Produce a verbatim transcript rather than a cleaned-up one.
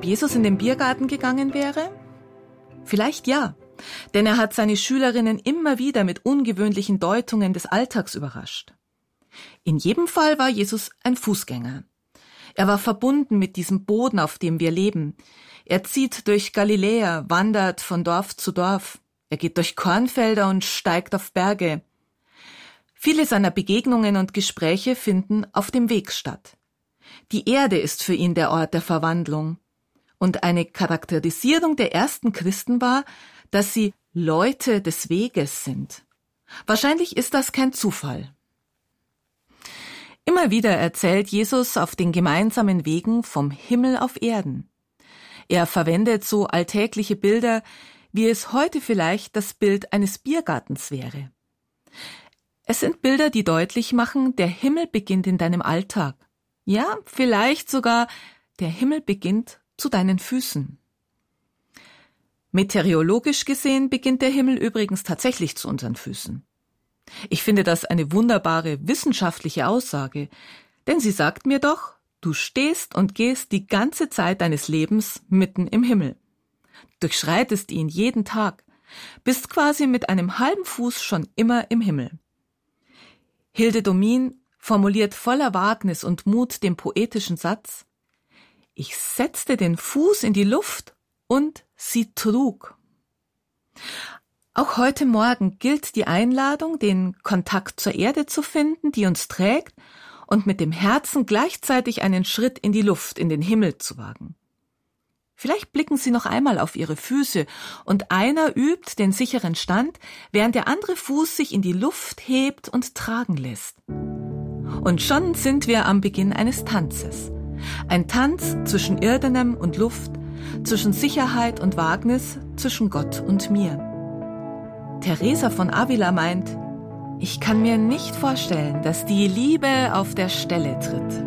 Jesus in den Biergarten gegangen wäre? Vielleicht ja, denn er hat seine Schülerinnen immer wieder mit ungewöhnlichen Deutungen des Alltags überrascht. In jedem Fall war Jesus ein Fußgänger. Er war verbunden mit diesem Boden, auf dem wir leben. Er zieht durch Galiläa, wandert von Dorf zu Dorf. Er geht durch Kornfelder und steigt auf Berge. Viele seiner Begegnungen und Gespräche finden auf dem Weg statt. Die Erde ist für ihn der Ort der Verwandlung. Und eine Charakterisierung der ersten Christen war, dass sie Leute des Weges sind. Wahrscheinlich ist das kein Zufall. Immer wieder erzählt Jesus auf den gemeinsamen Wegen vom Himmel auf Erden. Er verwendet so alltägliche Bilder, wie es heute vielleicht das Bild eines Biergartens wäre. Es sind Bilder, die deutlich machen, der Himmel beginnt in deinem Alltag. Ja, vielleicht sogar, der Himmel beginnt zu deinen Füßen. Meteorologisch gesehen beginnt der Himmel übrigens tatsächlich zu unseren Füßen. Ich finde das eine wunderbare wissenschaftliche Aussage, denn sie sagt mir doch, du stehst und gehst die ganze Zeit deines Lebens mitten im Himmel. Durchschreitest ihn jeden Tag, bist quasi mit einem halben Fuß schon immer im Himmel. Hilde Domin formuliert voller Wagnis und Mut den poetischen Satz: Ich setzte den Fuß in die Luft und sie trug. Auch heute Morgen gilt die Einladung, den Kontakt zur Erde zu finden, die uns trägt, und mit dem Herzen gleichzeitig einen Schritt in die Luft, in den Himmel zu wagen. Vielleicht blicken Sie noch einmal auf Ihre Füße und einer übt den sicheren Stand, während der andere Fuß sich in die Luft hebt und tragen lässt. Und schon sind wir am Beginn eines Tanzes. Ein Tanz zwischen Irdenem und Luft, zwischen Sicherheit und Wagnis, zwischen Gott und mir. Teresa von Avila meint, ich kann mir nicht vorstellen, dass die Liebe auf der Stelle tritt.